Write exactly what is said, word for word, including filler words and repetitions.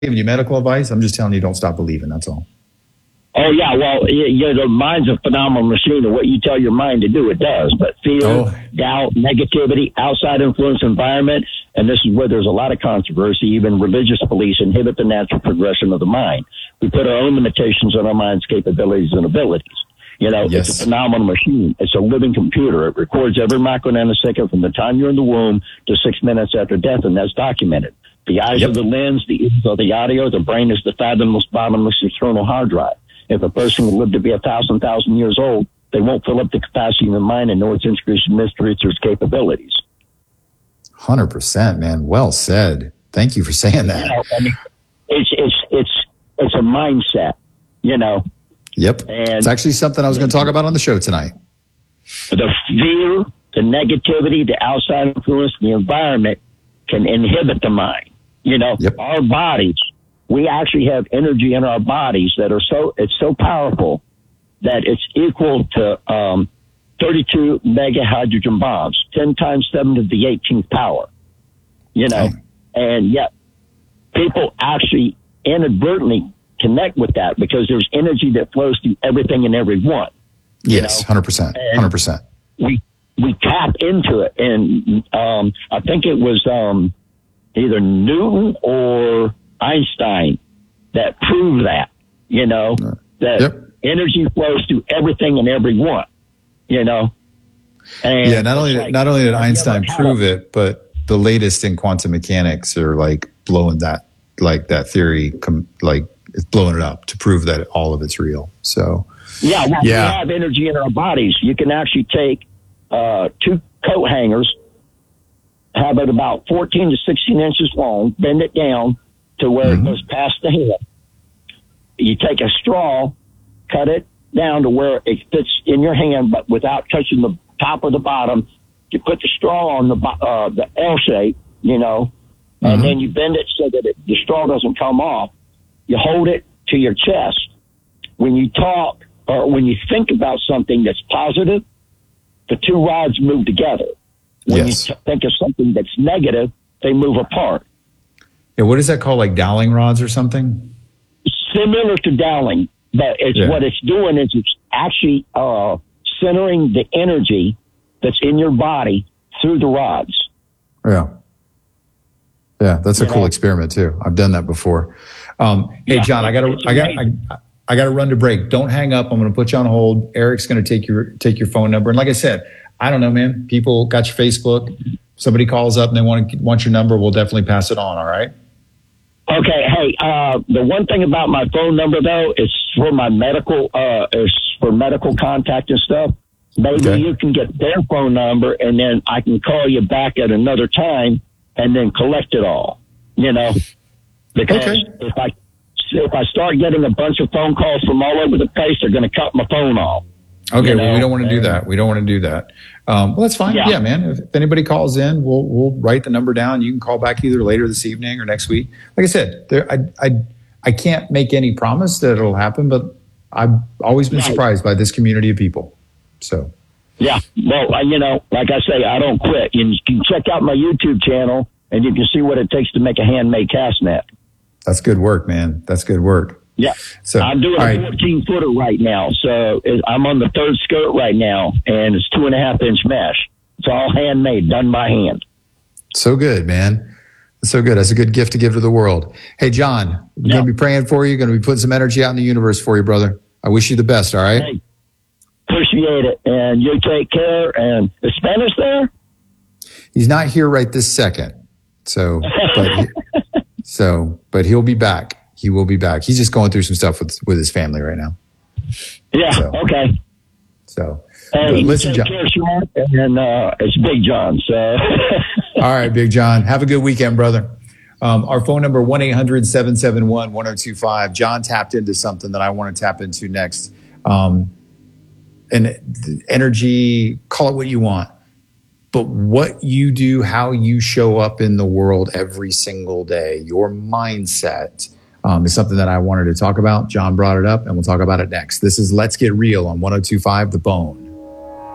giving you medical advice. I'm just telling you, don't stop believing. That's all. Oh, yeah. Well, yeah, the mind's a phenomenal machine, and what you tell your mind to do, it does. But fear, oh. doubt, negativity, outside influence, environment, and this is where there's a lot of controversy. Even religious beliefs inhibit the natural progression of the mind. We put our own limitations on our mind's capabilities and abilities. You know, yes. It's a phenomenal machine. It's a living computer. It records every micronanosecond from the time you're in the womb to six minutes after death, and that's documented. The eyes yep. are the lens, the ears are the audio, the brain is the fathomless, bottomless, eternal hard drive. If a person will live to be a thousand, thousand years old, they won't fill up the capacity of the mind and know its increased mysteries or its capabilities. one hundred percent, man. Well said. Thank you for saying that. You know, I mean, it's, it's, it's, it's a mindset, you know. Yep. And it's actually something I was going to talk about on the show tonight. The fear, the negativity, the outside influence, the environment can inhibit the mind. You know, yep. Our bodies, we actually have energy in our bodies that are so, it's so powerful that it's equal to um, thirty-two mega hydrogen bombs, ten times seven to the eighteenth power, you know, okay. And yet people actually inadvertently connect with that because there's energy that flows through everything and everyone. Yes, one hundred percent, one hundred percent. We, we tap into it. And um, I think it was um, either Newton or Einstein that proved that, you know, that yep. energy flows through everything and everyone, you know. And yeah, not only like, not only did Einstein prove it, but the latest in quantum mechanics are like blowing that, like that theory, com- like it's blowing it up to prove that all of it's real. So yeah, well, yeah. we have energy in our bodies. You can actually take uh, two coat hangers, have it about fourteen to sixteen inches long, bend it down to where mm-hmm. it goes past the hand. You take a straw, cut it down to where it fits in your hand, but without touching the top or the bottom. You put the straw on the uh, the L shape, you know, mm-hmm. and then you bend it so that it, the straw doesn't come off. You hold it to your chest. When you talk or when you think about something that's positive, the two rods move together. When yes. you t- think of something that's negative, they move apart. Yeah, what is that called? Like dowling rods or something? Similar to dowling, but it's yeah. what it's doing is it's actually uh, centering the energy that's in your body through the rods. Yeah. Yeah, that's a you cool know? experiment too. I've done that before. Um, hey, yeah, John, I gotta, I got, I, I gotta run to break. Don't hang up. I'm going to put you on hold. Eric's going to take your, take your phone number. And like I said, I don't know, man. People got your Facebook. Somebody calls up and they want to want your number. We'll definitely pass it on. All right. Okay. Hey, uh, the one thing about my phone number though, is for my medical, uh, is for medical contact and stuff. Maybe okay. you can get their phone number and then I can call you back at another time and then collect it all, you know, because okay. if I, if I start getting a bunch of phone calls from all over the place, they're going to cut my phone off. Okay. You Well, know? we don't want to do that. We don't want to do that. Um, well, that's fine. Yeah, yeah man. If, if anybody calls in, we'll, we'll write the number down. You can call back either later this evening or next week. Like I said, there, I, I, I can't make any promise that it'll happen, but I've always been right. surprised by this community of people. So, yeah, well, I, you know, like I say, I don't quit. You can check out my YouTube channel and you can see what it takes to make a handmade cast net. That's good work, man. That's good work. Yeah. So I'm doing a right. fourteen footer right now. So it, I'm on the third skirt right now and it's two and a half inch mesh. It's all handmade, done by hand. So good, man. So good. That's a good gift to give to the world. Hey, John, we're yeah. going to be praying for you. Going to be putting some energy out in the universe for you, brother. I wish you the best. All right. Hey. Appreciate it, and you take care. And is Spanish there? He's not here right this second, so but he, so but he'll be back. He will be back. He's just going through some stuff with with his family right now. Yeah. So, okay. So hey, listen, John. Care, Sean, and uh, it's Big John. So all right, Big John. Have a good weekend, brother. Um, our phone number one eight hundred seven seven one one zero two five. John tapped into something that I want to tap into next. Um, And energy, call it what you want. But what you do, how you show up in the world every single day, your mindset um, is something that I wanted to talk about. John brought it up, and we'll talk about it next. This is Let's Get Real on one oh two point five The Bone.